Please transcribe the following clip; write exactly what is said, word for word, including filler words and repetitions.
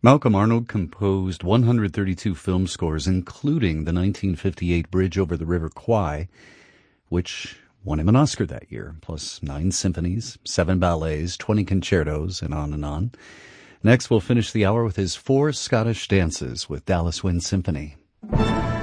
Malcolm Arnold composed one hundred thirty-two film scores, including the nineteen fifty-eight Bridge over the River Kwai, which won him an Oscar that year, plus nine symphonies, seven ballets, twenty concertos, and on and on. Next, we'll finish the hour with his four Scottish dances with Dallas Wind Symphony.